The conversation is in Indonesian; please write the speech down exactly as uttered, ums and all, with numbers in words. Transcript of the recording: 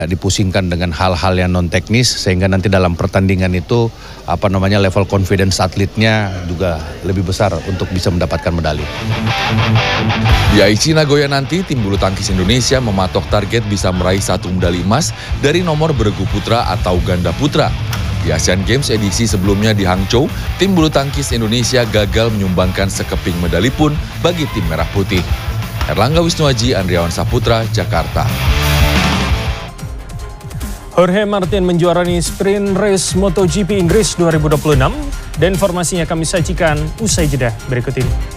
dipusingkan dengan hal-hal yang non teknis sehingga nanti dalam pertandingan itu apa namanya level confidence atletnya juga lebih besar untuk bisa mendapatkan medali. Di Aichi Nagoya nanti tim bulu tangkis Indonesia mematok target bisa meraih satu medali emas dari nomor beregu putra atau ganda putra. Di Asian Games edisi sebelumnya di Hangzhou, tim bulu tangkis Indonesia gagal menyumbangkan sekeping medali pun bagi tim merah putih. Erlangga Wisnuaji, Andriawan Saputra, Jakarta. Jorge Martin menjuarai sprint race MotoGP Inggris dua ribu dua puluh enam dan informasinya kami sajikan usai jeda berikut ini.